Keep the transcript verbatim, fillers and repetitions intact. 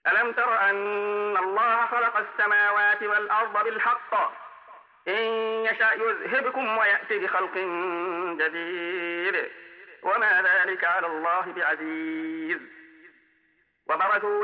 ألم تر أن الله خلق السماوات والأرض بالحق إن يشأ يذهبكم ويأتي بخلق جديد وما ذلك على الله بعزيز. وبرزوا